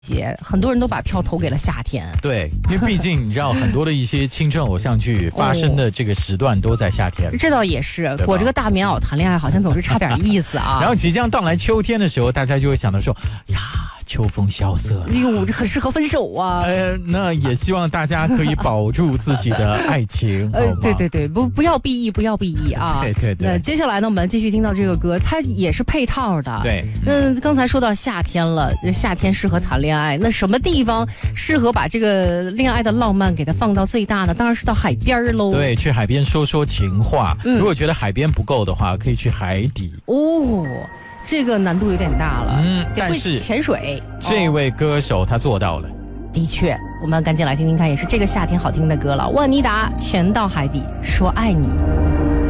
很多人都把票投给了夏天。 对，因为毕竟你知道，很多的一些青春偶像剧发生的这个时段都在夏天。 这倒也是，裹着个大棉袄谈恋爱，好像总是差点意思啊。 然后即将到来秋天的时候，大家就会想到说，呀，秋风萧瑟， 哎呦，这很适合分手啊。 那也希望大家可以保住自己的爱情。 对，不要 BE， 不要 BE 啊。 对。 那接下来呢，我们继续听到这个歌，它也是配套的。 对， 刚才说到夏天了，夏天适合谈恋爱，那什么地方适合把这个恋爱的浪漫给它放到最大呢？当然是到海边喽。 对，去海边说说情话。如果觉得海边不够的话，可以去海底。 哦，这个难度有点大了。 但是潜水， 这位歌手他做到了。 的确，我们赶紧来听听看，也是这个夏天好听的歌了。万妮达，潜到海底说爱你。